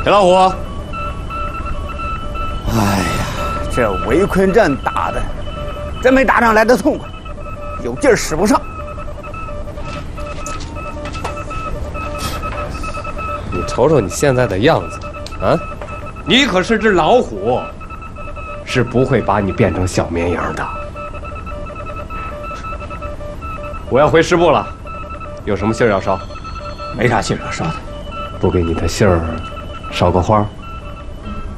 铁老虎， 哎呀，这围困阵打的真没打仗来的痛快，有劲儿使不上。 你瞅瞅你现在的样子，啊，你可是只老虎，是不会把你变成小绵羊的。我要回师部了，有什么信儿要捎？ 没啥信可捎的。 不给你的信儿捎个花。